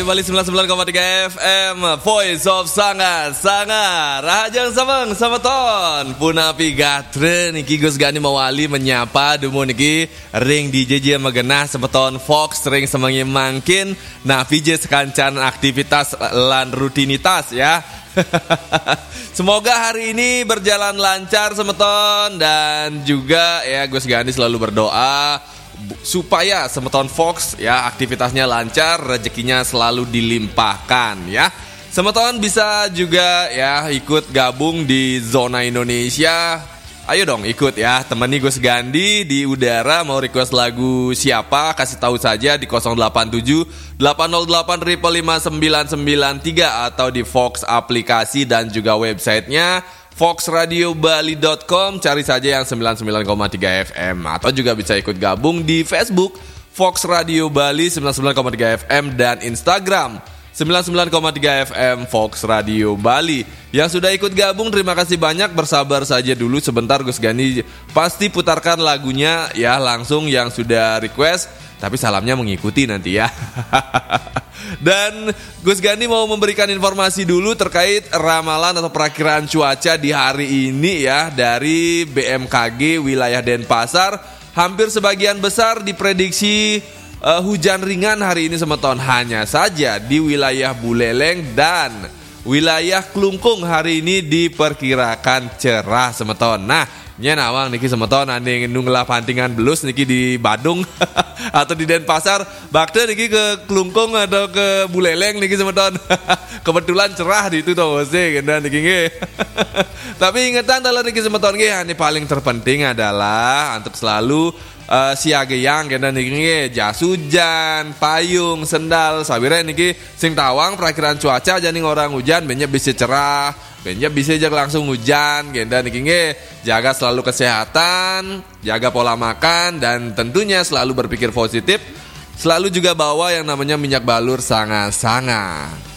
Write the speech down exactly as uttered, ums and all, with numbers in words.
Bali sembilan puluh sembilan koma tiga F M Voice of Sanga Sanga Rahajang Sameng Samaton Punapi Gatre Niki Gus Gani Mawali menyapa Dumo niki ring di J J Magenah Samaton Fox ring semangi mangkin Nah V J sekancan aktivitas lan rutinitas ya. Semoga hari ini berjalan lancar Samaton. Dan juga ya Gus Gani selalu berdoa supaya Samaton Fox ya aktivitasnya lancar, rezekinya selalu dilimpahkan ya. Samaton bisa juga ya ikut gabung di Zona Indonesia. Ayo dong ikut ya, temani Gus Gandhi di udara. Mau request lagu siapa? Kasih tahu saja di nol delapan tujuh delapan nol delapan lima lima sembilan sembilan tiga atau di Fox aplikasi dan juga websitenya fox radio bali dot com. Cari saja yang sembilan puluh sembilan koma tiga F M. Atau juga bisa ikut gabung di Facebook Fox Radio Bali sembilan puluh sembilan koma tiga F M dan Instagram sembilan puluh sembilan koma tiga F M Fox Radio Bali. Yang sudah ikut gabung terima kasih banyak. Bersabar saja dulu sebentar, Gus Gani pasti putarkan lagunya ya langsung yang sudah request. Tapi salamnya mengikuti nanti ya. Dan Gus Gani mau memberikan informasi dulu terkait ramalan atau perakiraan cuaca di hari ini ya dari B M K G wilayah Denpasar. Hampir sebagian besar diprediksi uh, hujan ringan hari ini Samaton. Hanya saja di wilayah Buleleng dan wilayah Klungkung hari ini diperkirakan cerah Samaton. Nah, nya nawang niki Samaton ane nunglah pantingan belus niki di Badung atau di Denpasar, bakte niki ke Klungkung atau ke Buleleng niki Samaton. Kebetulan cerah di itu tuh sih gendang niki nge. Tapi ingatan dalam niki Samaton nge, ini paling terpenting adalah untuk selalu Uh, siaga yang kena niki jas hujan, payung, sendal, sabire niki sing tawang perakiraan cuaca jadi orang hujan, banyak bisa cerah, banyak bisa aja langsung hujan, kena niki jaga selalu kesehatan, jaga pola makan dan tentunya selalu berpikir positif, selalu juga bawa yang namanya minyak balur sanga-sanga.